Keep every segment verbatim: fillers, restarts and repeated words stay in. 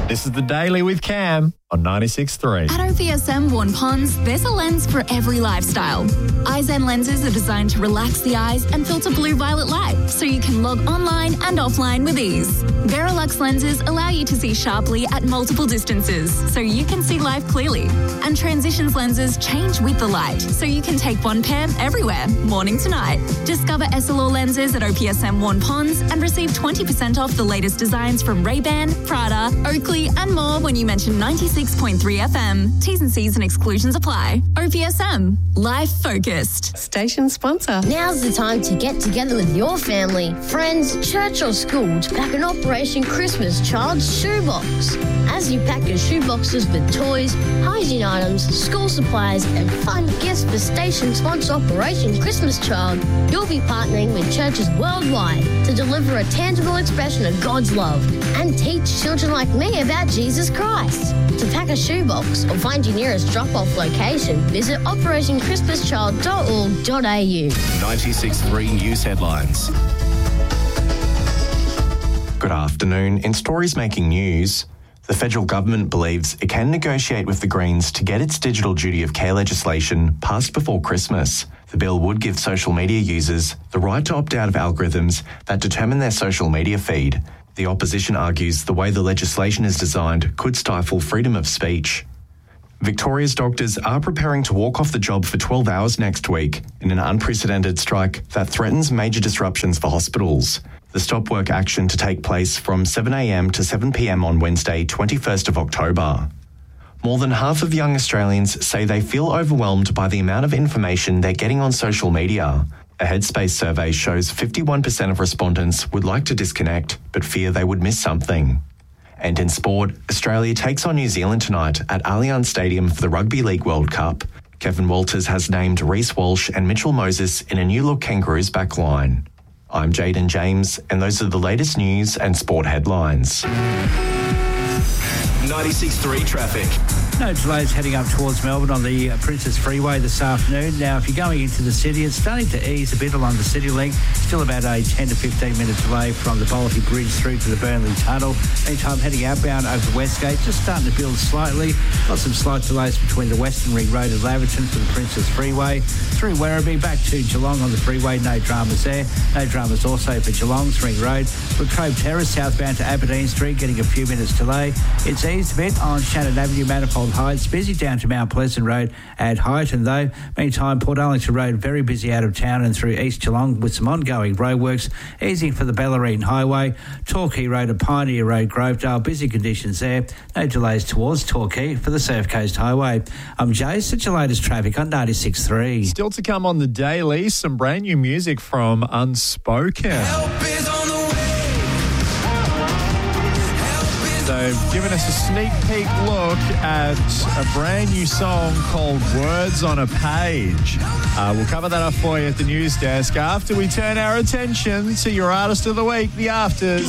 This is The Daily with Cam on ninety-six point three. At O P S M Warren Ponds, there's a lens for every lifestyle. iZen lenses are designed to relax the eyes and filter blue-violet light so you can log online and offline with ease. Verilux lenses allow you to see sharply at multiple distances so you can see life clearly. And Transitions lenses change with the light so you can take one pair everywhere, morning to night. Discover S L R lenses at O P S M Warren Ponds and receive twenty percent off the latest designs from Ray-Ban, Prada, Oakley and more when you mention ninety-six point three F M. T's and C's and exclusions apply. O P S M. Life focused. Station sponsor. Now's the time to get together with your family, friends, church or school to pack an Operation Christmas Child's shoebox. As you pack your shoeboxes with toys, hygiene items, school supplies and fun gifts for station sponsor Operation Christmas Child, you'll be partnering with churches worldwide to deliver a tangible expression of God's love and teach children like me about Jesus Christ. To pack a shoebox or find your nearest drop-off location, visit operation christmas child dot org dot a u. ninety-six point three News Headlines. Good afternoon. In stories making news, the federal government believes it can negotiate with the Greens to get its digital duty of care legislation passed before Christmas. The bill would give social media users the right to opt out of algorithms that determine their social media feed. The opposition argues the way the legislation is designed could stifle freedom of speech. Victoria's doctors are preparing to walk off the job for twelve hours next week in an unprecedented strike that threatens major disruptions for hospitals. The stop work action to take place from seven a m to seven p m on Wednesday, twenty-first of October. More than half of young Australians say they feel overwhelmed by the amount of information they're getting on social media. A Headspace survey shows fifty-one percent of respondents would like to disconnect but fear they would miss something. And in sport, Australia takes on New Zealand tonight at Allianz Stadium for the Rugby League World Cup. Kevin Walters has named Reece Walsh and Mitchell Moses in a new-look Kangaroos backline. I'm Jaden James, and those are the latest news and sport headlines. ninety-six point three traffic. No delays heading up towards Melbourne on the Princess Freeway this afternoon. Now, if you're going into the city, it's starting to ease a bit along the city link. Still about a ten to fifteen minute delay from the Bolity Bridge through to the Burnley Tunnel. Meantime, heading outbound over the Westgate, just starting to build slightly. Got some slight delays between the Western Ring Road and Laverton for the Princess Freeway. Through Werribee, back to Geelong on the freeway, no dramas there. No dramas also for Geelong's Ring Road. Latrobe Terrace, southbound to Aberdeen Street, getting a few minutes delay. It's eased a bit on Shannon Avenue, Manifold Heights, busy down to Mount Pleasant Road at Highton though. Meantime, Port Arlington Road, very busy out of town and through East Geelong with some ongoing roadworks. Easing for the Bellarine Highway, Torquay Road and Pioneer Road, Grovedale, busy conditions there. No delays towards Torquay for the Surf Coast Highway. I'm Jay, such your latest traffic on ninety-six point three. Still to come on The Daily, some brand new music from Unspoken. Help is on the way. So, giving us a sneak peek look at a brand new song called Words on a Page. Uh, we'll cover that up for you at the news desk after we turn our attention to your Artist of the Week, The Afters.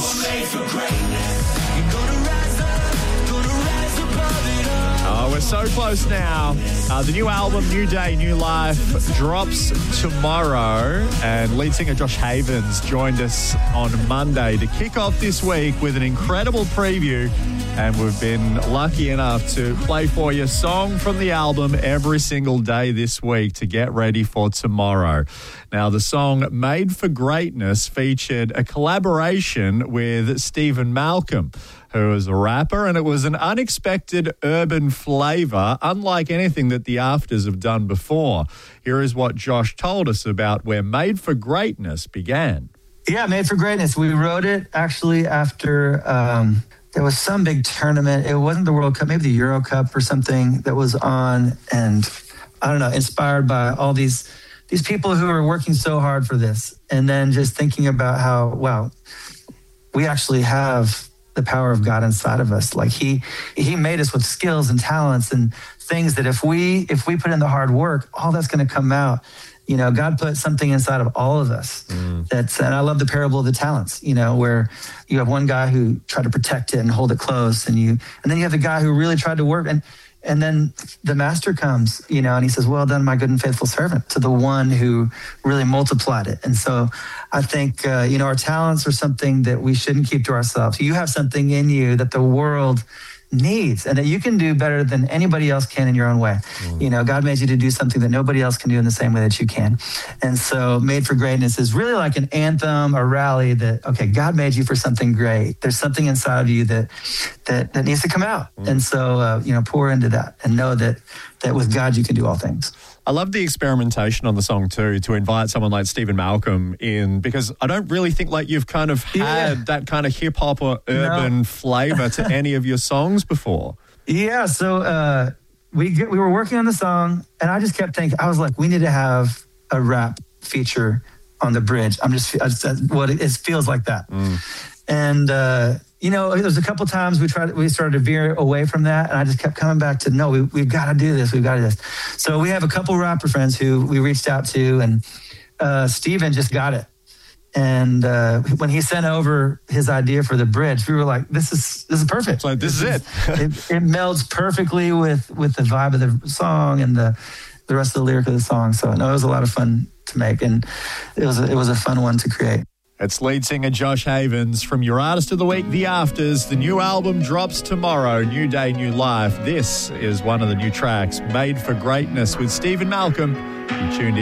Oh, we're so close now. Uh, the new album, New Day, New Life, drops tomorrow. And lead singer Josh Havens joined us on Monday to kick off this week with an incredible preview. And we've been lucky enough to play for you a song from the album every single day this week to get ready for tomorrow. Now, the song Made for Greatness featured a collaboration with Stephen Malcolm, who is a rapper, and it was an unexpected urban flavour, unlike anything that the Afters have done before. Here is what Josh told us about where Made for Greatness began. Yeah, Made for Greatness. We wrote it actually after um, there was some big tournament. It wasn't the World Cup, maybe the Euro Cup or something that was on, and I don't know, inspired by all these these people who are working so hard for this, and then just thinking about how, wow, we actually have the power of God inside of us. Like he he made us with skills and talents and things that if we if we put in the hard work, all that's going to come out. You know, God put something inside of all of us. Mm. That's, and I love the parable of the talents, you know, where you have one guy who tried to protect it and hold it close, and you, and then you have the guy who really tried to work. And And then the master comes, you know, and he says, well done, my good and faithful servant, to the one who really multiplied it. And so I think, uh, you know, our talents are something that we shouldn't keep to ourselves. You have something in you that the world needs and that you can do better than anybody else can in your own way. Mm. You know, God made you to do something that nobody else can do in the same way that you can. And so Made for Greatness is really like an anthem, a rally that, okay, God made you for something great. There's something inside of you that that, that needs to come out. Mm. And so, uh, you know, pour into that and know that that with God you can do all things. I love the experimentation on the song too, to invite someone like Stephen Malcolm in, because I don't really think like you've kind of had yeah. that kind of hip hop or urban no. flavor to any of your songs before. Yeah, so uh, we get, we were working on the song, and I just kept thinking, I was like, we need to have a rap feature on the bridge. I'm just, I just what it, it feels like that. Mm. And uh, you know, there was a couple times we tried, we started to veer away from that, and I just kept coming back to, no, we, we've got to do this, we've got to do this. So we have a couple rapper friends who we reached out to, and uh, Steven just got it. And uh, when he sent over his idea for the bridge, we were like, this is this is perfect. So this, this is it. it. It melds perfectly with with the vibe of the song and the the rest of the lyric of the song. So no, it was a lot of fun to make, and it was a, it was a fun one to create. It's lead singer Josh Havens from your Artist of the Week, The Afters. The new album drops tomorrow, New Day, New Life. This is one of the new tracks, Made for Greatness, with Stephen Malcolm. You tuned in.